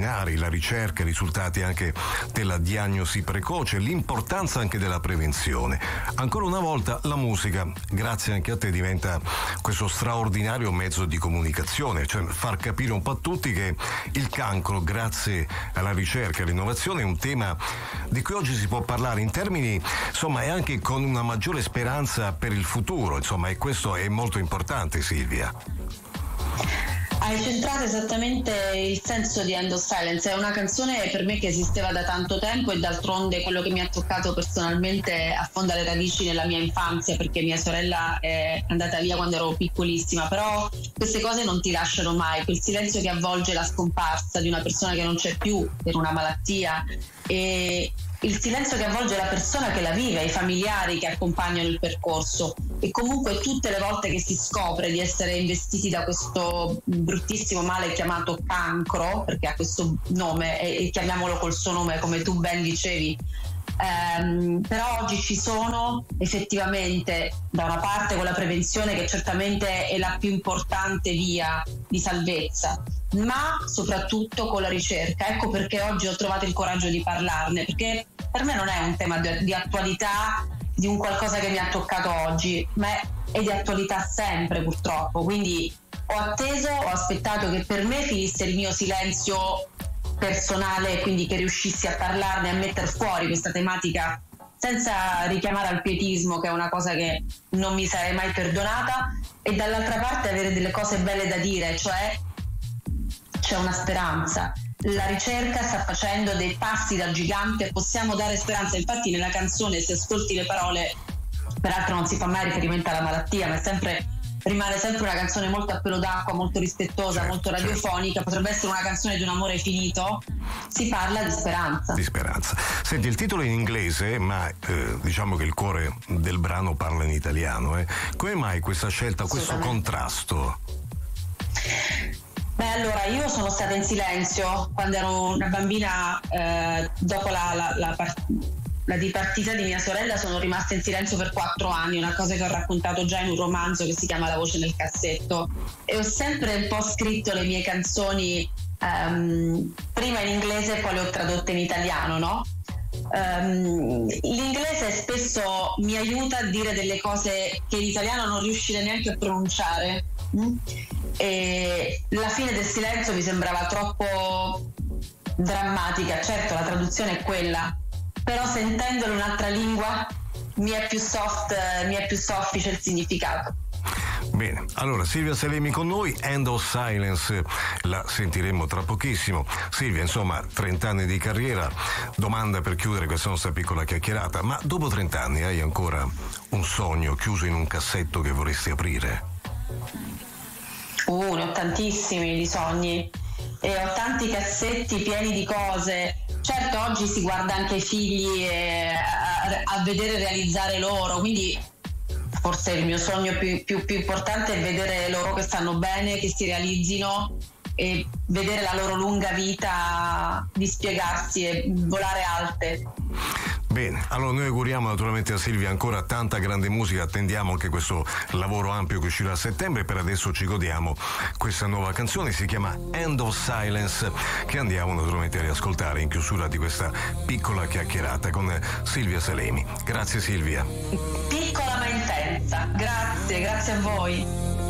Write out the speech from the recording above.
straordinari, la ricerca, i risultati anche della diagnosi precoce, l'importanza anche della prevenzione. Ancora una volta la musica, grazie anche a te, diventa questo straordinario mezzo di comunicazione, cioè far capire un po' a tutti che il cancro, grazie alla ricerca e all'innovazione, è un tema di cui oggi si può parlare in termini, insomma, e anche con una maggiore speranza per il futuro, insomma, e questo è molto importante, Silvia. Hai centrato esattamente il senso di End of Silence. È una canzone per me che esisteva da tanto tempo e d'altronde quello che mi ha toccato personalmente affonda le radici nella mia infanzia, perché mia sorella è andata via quando ero piccolissima, però queste cose non ti lasciano mai, quel silenzio che avvolge la scomparsa di una persona che non c'è più per una malattia, e il silenzio che avvolge la persona che la vive, i familiari che accompagnano il percorso, e comunque tutte le volte che si scopre di essere investiti da questo bruttissimo male chiamato cancro, perché ha questo nome e chiamiamolo col suo nome come tu ben dicevi, però oggi ci sono effettivamente, da una parte con la prevenzione che certamente è la più importante via di salvezza, ma soprattutto con la ricerca. Ecco perché oggi ho trovato il coraggio di parlarne, perché per me non è un tema di attualità, di un qualcosa che mi ha toccato oggi, ma è di attualità sempre, purtroppo. Quindi ho aspettato che per me finisse il mio silenzio personale, quindi che riuscissi a parlarne, a mettere fuori questa tematica senza richiamare al pietismo, che è una cosa che non mi sarei mai perdonata, e dall'altra parte avere delle cose belle da dire, cioè c'è una speranza. La ricerca sta facendo dei passi da gigante, possiamo dare speranza. Infatti nella canzone, se ascolti le parole, peraltro non si fa mai riferimento alla malattia, ma rimane sempre una canzone molto a pelo d'acqua, molto rispettosa, molto radiofonica, potrebbe essere una canzone di un amore finito, si parla di speranza. Di speranza. Senti, il titolo è in inglese, ma diciamo che il cuore del brano parla in italiano. Come mai questa scelta, questo contrasto? Beh, allora, io sono stata in silenzio quando ero una bambina, dopo la dipartita di mia sorella sono rimasta in silenzio per 4 anni, una cosa che ho raccontato già in un romanzo che si chiama La voce nel cassetto, e ho sempre un po' scritto le mie canzoni prima in inglese e poi le ho tradotte in italiano, no? L'inglese spesso mi aiuta a dire delle cose che l'italiano non riuscirei neanche a pronunciare, e la fine del silenzio mi sembrava troppo drammatica. Certo, la traduzione è quella, però sentendolo in un'altra lingua mi è più soffice il significato. Bene, allora Silvia Salemi con noi, End of Silence la sentiremo tra pochissimo. Silvia, insomma, 30 anni di carriera, domanda per chiudere questa nostra piccola chiacchierata, ma dopo 30 anni hai ancora un sogno chiuso in un cassetto che vorresti aprire? Ne ho tantissimi di sogni e ho tanti cassetti pieni di cose. Certo, oggi si guarda anche ai figli a vedere realizzare loro, quindi forse il mio sogno più importante è vedere loro che stanno bene, che si realizzino e vedere la loro lunga vita dispiegarsi e volare alte. Bene, allora noi auguriamo naturalmente a Silvia ancora tanta grande musica, attendiamo anche questo lavoro ampio che uscirà a settembre. Per adesso ci godiamo questa nuova canzone, si chiama End of Silence, che andiamo naturalmente a riascoltare in chiusura di questa piccola chiacchierata con Silvia Salemi. Grazie Silvia. Piccola ma intensa, grazie a voi.